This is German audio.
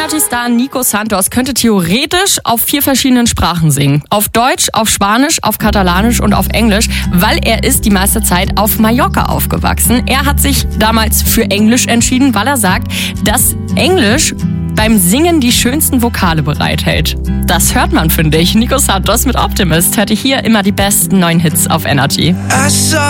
Energy-Star Nico Santos könnte theoretisch auf 4 verschiedenen Sprachen singen. Auf Deutsch, auf Spanisch, auf Katalanisch und auf Englisch, weil er ist die meiste Zeit auf Mallorca aufgewachsen. Er hat sich damals für Englisch entschieden, weil er sagt, dass Englisch beim Singen die schönsten Vokale bereithält. Das hört man, finde ich. Nico Santos mit Optimist hört ihr hier immer die besten neuen Hits auf Energy.